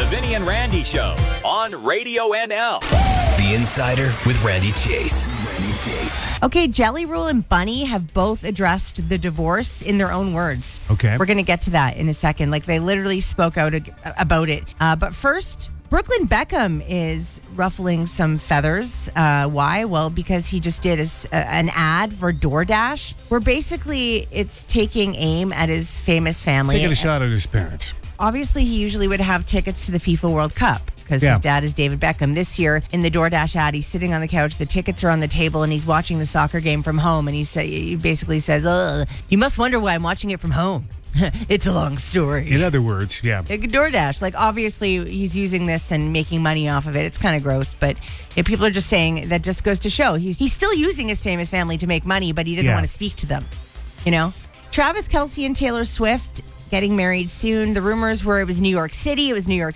Vinny and Randy Show on Radio NL. The Insider with Randy Chase. Okay, Jelly Roll and Bunny have both addressed the divorce in their own words. Okay. We're going to get to that in a second. Like, they literally spoke out about it. But first, Brooklyn Beckham is ruffling some feathers. Why? Well, because he just did an ad for DoorDash where basically it's taking aim at his famous family. Taking a shot at his parents. Obviously, he usually would have tickets to the FIFA World Cup because his dad is David Beckham. This year, in the DoorDash ad, he's sitting on the couch, the tickets are on the table, and he's watching the soccer game from home. And he basically says, you must wonder why I'm watching it from home. It's a long story. In other words, DoorDash. Like, obviously, he's using this and making money off of it. It's kind of gross, but people are just saying that just goes to show. He's still using his famous family to make money, but he doesn't want to speak to them. You know? Travis Kelce and Taylor Swift getting married soon. The rumors were it was New York City.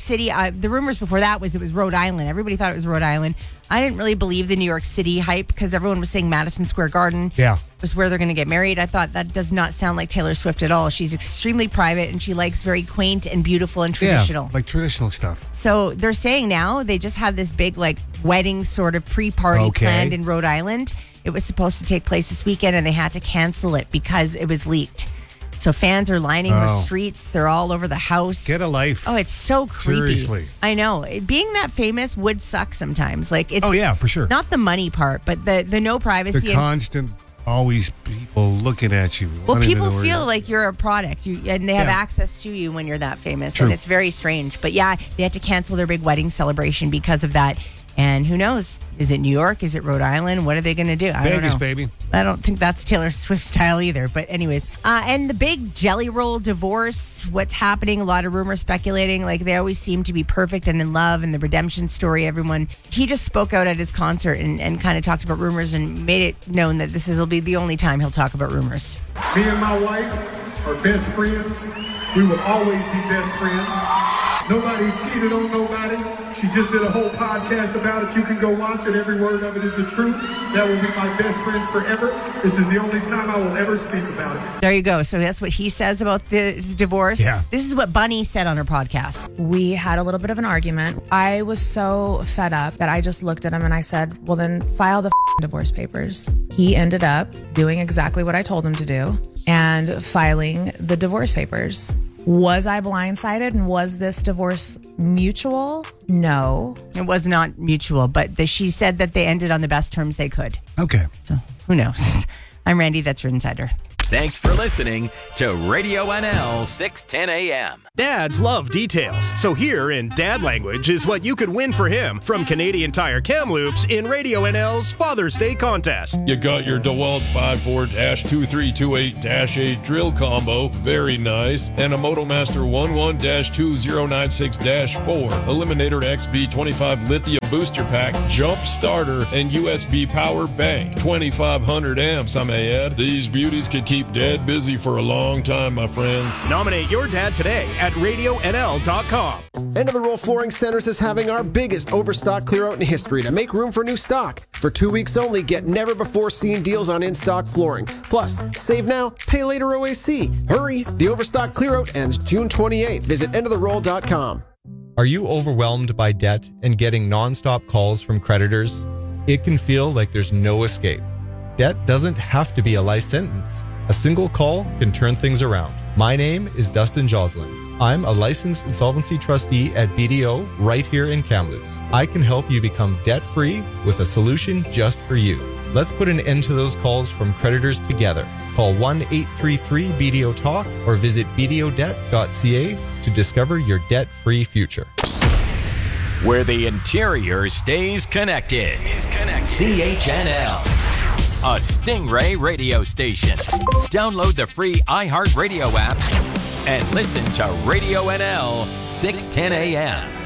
The rumors before that was it was Rhode Island. Everybody thought it was Rhode Island. I didn't really believe the New York City hype because everyone was saying Madison Square Garden was where they're going to get married. I thought that does not sound like Taylor Swift at all. She's extremely private and she likes very quaint and beautiful and traditional. Yeah, like traditional stuff. So they're saying now they just had this big like wedding sort of pre-party planned in Rhode Island. It was supposed to take place this weekend and they had to cancel it because it was leaked. So fans are lining the streets. They're all over the house. Get a life. Oh, it's so creepy. Seriously. I know. Being that famous would suck sometimes. Like, it's for sure. Not the money part, but the no privacy. The constant, always people looking at you. Well, people feel like you're a product, and they have access to you when you're that famous. True. And it's very strange. But yeah, they had to cancel their big wedding celebration because of that. And who knows? Is it New York? Is it Rhode Island? What are they going to do? I don't know. Baby. I don't think that's Taylor Swift style either. But anyways, and the big Jelly Roll divorce, what's happening? A lot of rumors speculating. Like, they always seem to be perfect and in love and the redemption story. He just spoke out at his concert and kind of talked about rumors and made it known that will be the only time he'll talk about rumors. Me and my wife are best friends. We will always be best friends. Nobody cheated on nobody. She just did a whole podcast about it. You can go watch it. Every word of it is the truth. That will be my best friend forever. This is the only time I will ever speak about it. There you go. So that's what he says about the divorce. Yeah. This is what Bunny said on her podcast. We had a little bit of an argument. I was so fed up that I just looked at him and I said, well, then file the divorce papers. He ended up doing exactly what I told him to do and filing the divorce papers. Was I blindsided and was this divorce mutual? No. It was not mutual, but she said that they ended on the best terms they could. Okay. So who knows? I'm Randy, that's your insider. Thanks for listening to Radio NL 610 AM. Dads love details, so here in dad language is what you could win for him from Canadian Tire Kamloops in Radio NL's Father's Day contest. You got your DeWalt 54-2328-8 drill combo, very nice, and a MotoMaster 11-2096-4 Eliminator XB25 lithium booster pack, jump starter, and USB power bank. 2,500 amps, I may add. These beauties could keep Dad busy for a long time, my friends. Nominate your dad today at RadioNL.com. End of the Roll Flooring Centers is having our biggest overstock clear out in history to make room for new stock. For 2 weeks only, get never-before-seen deals on in-stock flooring. Plus, save now, pay later OAC. Hurry! The overstock clear out ends June 28th. Visit endoftheroll.com. Are you overwhelmed by debt and getting nonstop calls from creditors? It can feel like there's no escape. Debt doesn't have to be a life sentence. A single call can turn things around. My name is Dustin Joslin. I'm a licensed insolvency trustee at BDO right here in Kamloops. I can help you become debt-free with a solution just for you. Let's put an end to those calls from creditors together. Call 1-833-BDO-TALK or visit bdodebt.ca to discover your debt-free future. Where the interior stays connected. CHNL. A Stingray radio station. Download the free iHeartRadio app and listen to Radio NL 610 AM.